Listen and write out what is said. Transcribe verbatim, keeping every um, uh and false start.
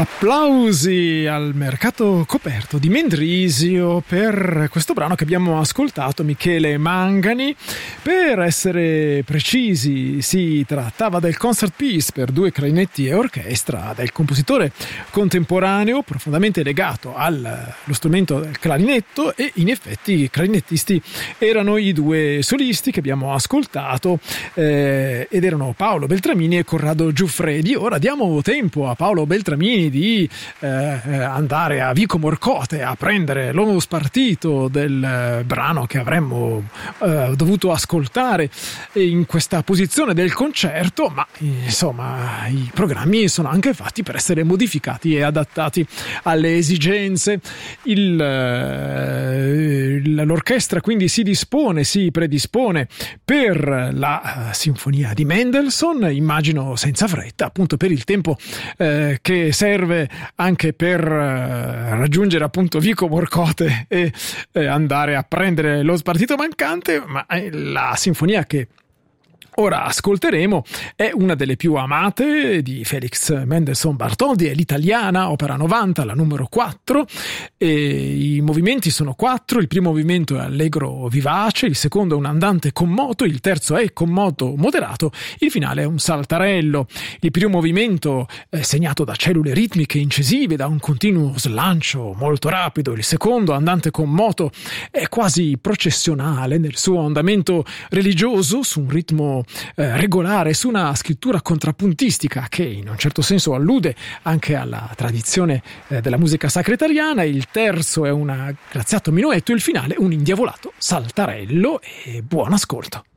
Applausi al mercato coperto di Mendrisio per questo brano che abbiamo ascoltato, Michele Mangani. Per essere precisi, si trattava del concert piece per due clarinetti e orchestra del compositore contemporaneo profondamente legato allo strumento del clarinetto, e in effetti i clarinettisti erano i due solisti che abbiamo ascoltato eh, ed erano Paolo Beltramini e Corrado Giuffredi. Ora diamo tempo a Paolo Beltramini di eh, andare a Vico Morcote a prendere lo spartito del eh, brano che avremmo eh, dovuto ascoltare in questa posizione del concerto, ma insomma i programmi sono anche fatti per essere modificati e adattati alle esigenze. Il, eh, l'orchestra quindi si dispone, si predispone per la uh, sinfonia di Mendelssohn, immagino senza fretta, appunto per il tempo eh, che serve anche per eh, raggiungere appunto Vico Morcote e eh, andare a prendere lo spartito mancante. Ma eh, la sinfonia che ora ascolteremo è una delle più amate di Felix Mendelssohn Bartholdy, è l'italiana, opera novanta, la numero quattro, e i movimenti sono quattro. Il primo movimento è allegro vivace, il secondo è un andante con moto, il terzo è con moto moderato, il finale è un saltarello. Il primo movimento è segnato da cellule ritmiche incisive, da un continuo slancio molto rapido. Il secondo, andante con moto, è quasi processionale nel suo andamento religioso, su un ritmo Eh, regolare, su una scrittura contrappuntistica che in un certo senso allude anche alla tradizione eh, della musica sacra italiana. Il terzo è un graziato minuetto, il finale un indiavolato saltarello. E buon ascolto.